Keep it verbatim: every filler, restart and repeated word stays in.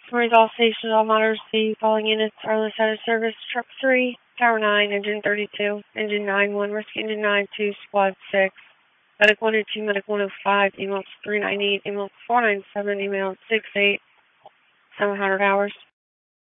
Customers, all stations, all monitors, see calling units, wireless out of service, truck three, tower nine, engine thirty-two, engine nine one, rescue engine nine two, squad six, medic one oh two, medic one oh five, email three nine eight, email four nine seven, email six eight, seven hundred hours.